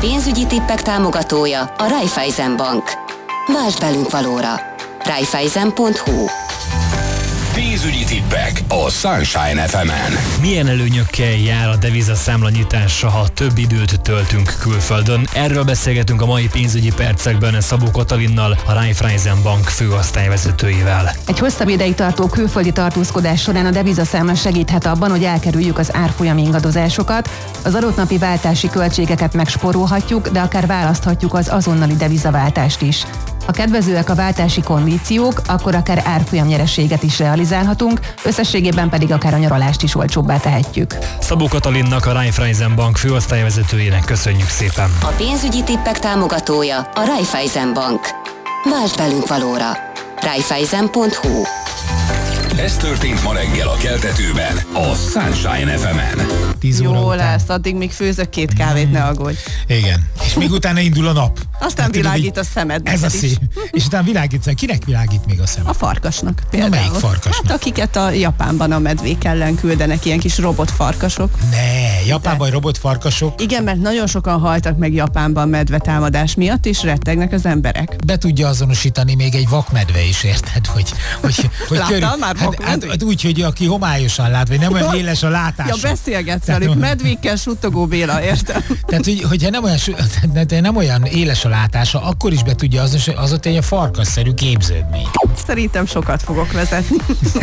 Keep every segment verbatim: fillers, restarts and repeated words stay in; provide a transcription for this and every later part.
pénzügyi tippek támogatója a Raiffeisen Bank. Vásd velünk valóra. Raiffeisen pont hu. Pénzügyi tippek a Sunshine ef emen. Milyen előnyökkel jár a devizaszámla nyitása, ha több időt töltünk külföldön? Erről beszélgetünk a mai pénzügyi percekben Szabó Katalinnal, a Raiffeisen Bank főosztályvezetőjével. Egy hosszabb ideig tartó külföldi tartózkodás során a devizaszámla segíthet abban, hogy elkerüljük az árfolyam ingadozásokat, az adott napi váltási költségeket megspórolhatjuk, de akár választhatjuk az azonnali devizaváltást is. Ha kedvezőek a váltási kondíciók, akkor akár árfolyam nyereséget is realizálhatunk, összességében pedig akár a nyaralást is olcsóbbá tehetjük. Szabó Katalinnak, a Raiffeisen Bank főosztályvezetőjének köszönjük szépen. A pénzügyi tippek támogatója a Raiffeisen Bank. Vásd velünk valóra. Raiffeisen pont hu. Ez történt ma reggel a keltetőben a Sunshine ef emen. Jó lesz, addig még főzök két kávét, ne aggódj. Igen. És még utána indul a nap. Aztán hát, világít a szemed. Ez a szép. És utána világít, kinek világít még a szemed? A farkasnak például. Na, melyik farkasnak? Hát akiket a Japánban a medvék ellen küldenek, ilyen kis robotfarkasok. Ne, Japánban robotfarkasok. Igen, mert nagyon sokan haltak meg Japánban medvetámadás miatt, és rettegnek az emberek. Be tudja azonosítani még egy vakmedve is, érted? Hogy, hogy, hogy Láttál körül, már hát, hát, hát úgy, hogy aki homályosan lát, vagy nem olyan éles a látása. Ja, beszélgetsz velük, medvékkel suttogó Béla, értem. Tehát, hogy, hogyha nem olyan, nem olyan éles a látása, akkor is be tudja az, az ott egy farkasszerű képződmény. Szerintem sokat fogok vezetni.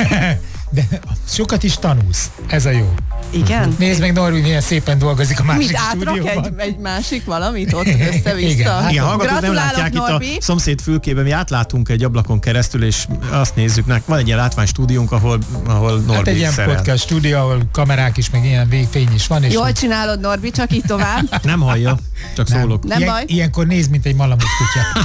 De sokat is tanulsz. Ez a jó. Igen? Nézd meg, Norbi, milyen szépen dolgozik a másik Mit átrak stúdióban. egy, egy másik valamit ott össze-vissza? Igen, hallgatók nem látják Norbi. Itt a szomszéd fülkében, mi átlátunk egy ablakon keresztül, és azt nézzük, van egy ilyen látványstúdiónk, ahol, ahol Norbi hát egy ilyen szerel. podcast stúdió, ahol kamerák is, meg ilyen végfény is van. És Jól csinálod, Norbi, csak így tovább. Nem hallja, csak nem. szólok. Nem Ilyen, baj. Ilyenkor néz, mint egy malamut kutya.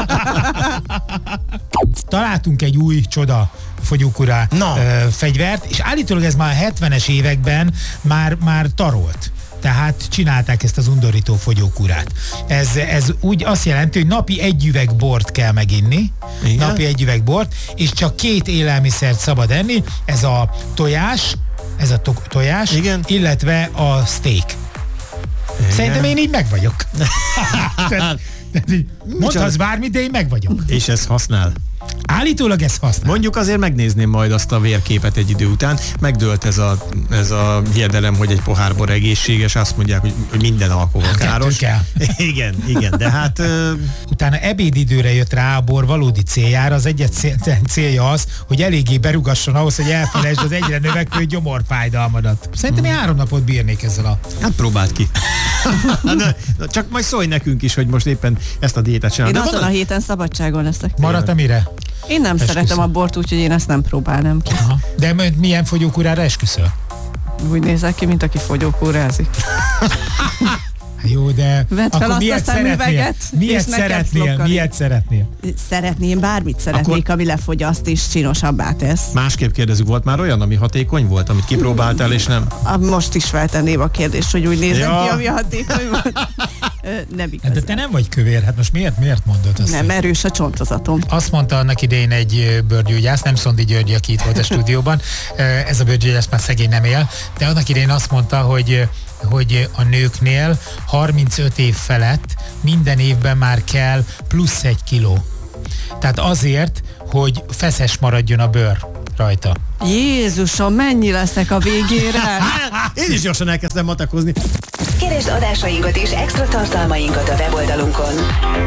Találtunk egy új csoda fogyókúrá no. ö, fegyvert, és állítólag ez már a hetvenes években már, már tarolt. Tehát csinálták ezt az undorító fogyókúrát. Ez, ez úgy azt jelenti, hogy napi egy üveg bort kell meginni, igen? napi egy üveg bort, és csak két élelmiszert szabad enni, ez a tojás, ez a to- tojás, igen? Illetve a steak. Igen. Szerintem én így meg vagyok. Tehát, mondhatsz bármit, de én meg vagyok. És ez használ? Állítólag ez használ. Mondjuk azért megnézném majd azt a vérképet egy idő után. Megdőlt ez a, ez a hiedelem, hogy egy pohár bor egészséges, azt mondják, hogy, hogy minden alkohol káros. Kell. Igen, igen, de hát... Uh... Utána ebédidőre jött rá a bor valódi céljára. Az egyet célja az, hogy eléggé berugasson ahhoz, hogy elfelejtsd az egyre növekvő gyomorfájdalmadat. Szerintem én három napot bírnék ezzel a... Hát próbáld ki. na, na, csak majd szólj nekünk is, hogy most éppen ezt a diétát csinálod. Én azon a héten szabadságon leszek. Maradt mire? Én nem esküszöl. Szeretem a bort, úgyhogy én ezt nem próbálnám ki. Aha. De milyen fogyókúrára esküszöl? Úgy nézek ki, mint aki fogyókúrázik. Jó, de vedd fel azt a szemüveget, miért szeretnél? Miért szeretnél? Szeretném, bármit szeretnék, akkor... ami lefogyaszt és csinosabbá tesz. Másképp kérdezzük, volt már olyan, ami hatékony volt, amit kipróbáltál és nem? Most is feltenném a kérdést, hogy úgy nézem ja. ki, ami hatékony volt. Nem igazán. De te nem vagy kövér, hát most miért, miért mondod azt? Nem, erős a csontozatom. Azt mondta annak idején egy bőrgyógyász, nem Szondi György, aki itt volt a stúdióban, ez a bőrgyógyász már szegény nem él, de annak idején azt mondta, hogy hogy a nőknél harmincöt év felett minden évben már kell plusz egy kiló. Tehát azért, hogy feszes maradjon a bőr rajta. Jézusom, mennyi leszek a végére? Én is gyorsan elkezdtem matakozni. Keresd adásainkat és extra tartalmainkat a weboldalunkon